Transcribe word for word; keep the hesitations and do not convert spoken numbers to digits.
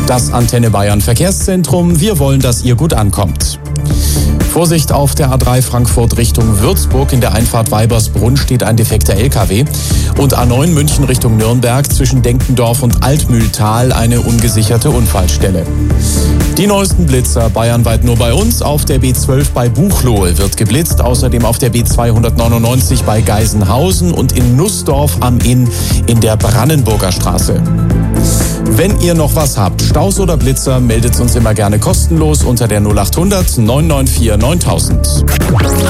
Das Antenne Bayern Verkehrszentrum. Wir wollen, dass ihr gut ankommt. Vorsicht auf der A drei Frankfurt Richtung Würzburg. In der Einfahrt Weibersbrunn steht ein defekter L K W. Und A neun München Richtung Nürnberg zwischen Denkendorf und Altmühltal eine ungesicherte Unfallstelle. Die neuesten Blitzer bayernweit nur bei uns. Auf der B zwölf bei Buchloe wird geblitzt. Außerdem auf der B zweihundertneunundneunzig bei Geisenhausen und in Nussdorf am Inn in der Brannenburger Straße. Wenn ihr noch was habt, Staus oder Blitzer, meldet uns immer gerne kostenlos unter der null acht hundert neun neun vier neuntausend.